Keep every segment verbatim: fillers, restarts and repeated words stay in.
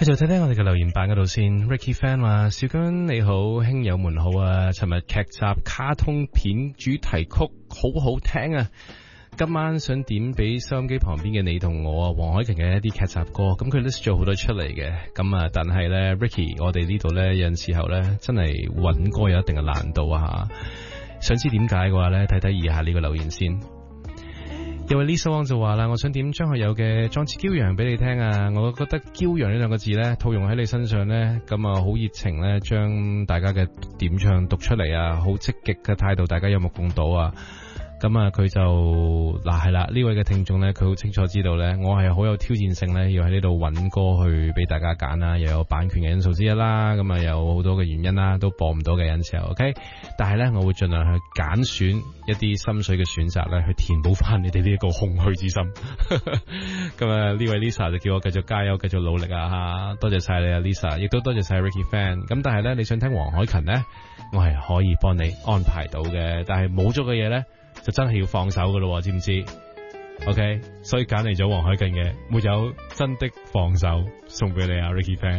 繼續睇睇我哋嘅留言版嗰度先。Ricky Fan 話：小娟你好，兄友們好啊！尋日劇集卡通片主題曲好好聽啊！今晚想點俾收音機旁邊嘅你同我啊，黃凱芹嘅一啲劇集歌，咁佢 list 咗好多出嚟嘅，咁啊，但係咧 Ricky，我哋呢度咧有陣時候咧真係揾歌有一定嘅難度啊吓，想知點解嘅話咧，睇睇以下呢個留言先。有位 Lisa Wong 就話啦，我想點張學友嘅《壯志驕陽》俾你聽啊！我覺得驕陽呢兩個字咧套用喺你身上咧，咁啊好熱情咧，將大家嘅點唱讀出嚟啊，好積極嘅態度，大家有目共睹啊！咁啊，佢就嗱係啦，呢位嘅聽眾咧，佢好清楚知道咧，我係好有挑戰性咧，要喺呢度揾歌去俾大家揀啦，又有版權嘅因素之一啦，咁啊有好多嘅原因啦，都播唔到嘅有時候 ，OK， 但係咧，我會盡量去揀選一啲心水嘅選擇咧，去填補翻你哋呢一個空虛之心。咁啊，呢位 Lisa 就叫我繼續加油，繼續努力啊吓，多謝晒你啊 Lisa， 亦都多謝晒 Ricky Fan。咁但係咧，你想聽黃凱芹咧，我係可以幫你安排到嘅，但係冇咗嘅嘢咧。就真係要放手噶咯，知唔知 ？OK， 所以揀嚟咗黃凱芹嘅，沒有真的放手，送俾你啊 ，Ricky Fan。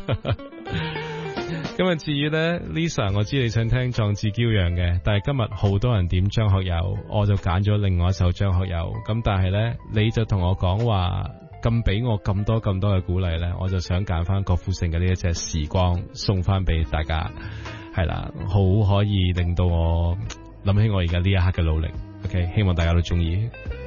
咁啊，至於咧 Lisa， 我知你想聽壯志驕陽嘅，但係今日好多人點張學友，我就揀咗另外一首張學友。咁但係咧，你就同我講話咁俾我咁多咁多嘅鼓勵咧，我就想揀翻郭富城嘅呢一隻時光送翻俾大家，係啦，好可以令到我諗起我而家呢一刻嘅努力 ，OK， 希望大家都中意。